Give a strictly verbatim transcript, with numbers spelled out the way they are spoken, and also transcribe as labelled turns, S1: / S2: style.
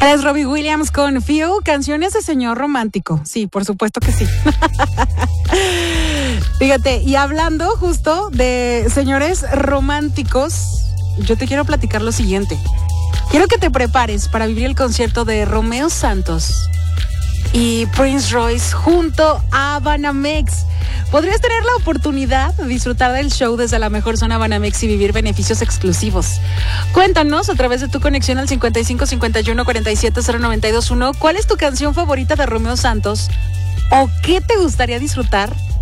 S1: Es Robbie Williams con Few, canciones de señor romántico. Sí, por supuesto que sí. Fíjate, y hablando justo de señores románticos, yo te quiero platicar lo siguiente. Quiero que te prepares para vivir el concierto de Romeo Santos y Prince Royce junto a Banamex. Podrías tener la oportunidad de disfrutar del show desde la mejor zona Banamex y vivir beneficios exclusivos. Cuéntanos a través de tu conexión al cincuenta y cinco cincuenta y uno cuarenta y siete cero noventa y dos uno cuál es tu canción favorita de Romeo Santos o qué te gustaría disfrutar